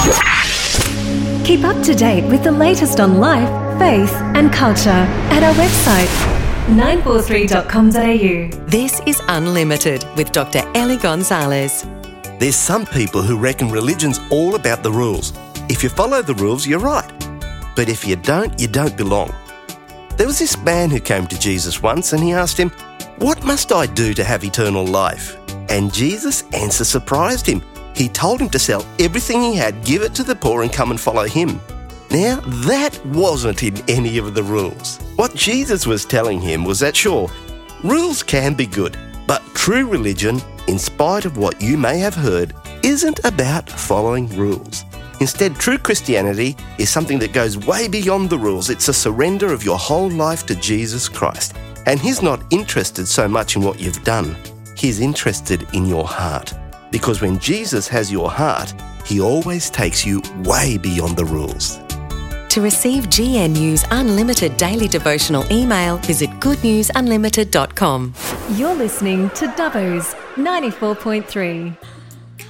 Keep up to date with the latest on life, faith and culture at our website 943.com.au. This is Unlimited with Dr. Ellie Gonzalez. There's some people who reckon religion's all about the rules. If you follow the rules, you're right. But if you don't belong. There was this man who came to Jesus once and he asked him, "What must I do to have eternal life?" And Jesus' answer surprised him. He told him to sell everything he had, give it to the poor and come and follow him. Now, that wasn't in any of the rules. What Jesus was telling him was that, sure, rules can be good, but true religion, in spite of what you may have heard, isn't about following rules. Instead, true Christianity is something that goes way beyond the rules. It's a surrender of your whole life to Jesus Christ. And He's not interested so much in what you've done. He's interested in your heart. Because when Jesus has your heart, He always takes you way beyond the rules. To receive GNU's Unlimited Daily Devotional email, visit goodnewsunlimited.com. You're listening to Dubbo's 94.3.